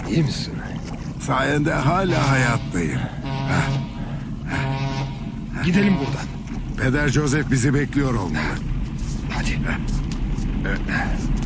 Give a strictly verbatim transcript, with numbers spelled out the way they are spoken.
İyi misin? Sayende hala hayattayım. Gidelim buradan. Peder Joseph bizi bekliyor olmalı. Hadi.